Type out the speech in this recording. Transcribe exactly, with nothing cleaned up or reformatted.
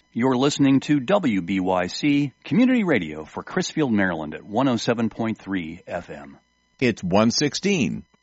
You're listening to W B Y C Community Radio for Crisfield, Maryland at one oh seven point three F M. It's one sixteen.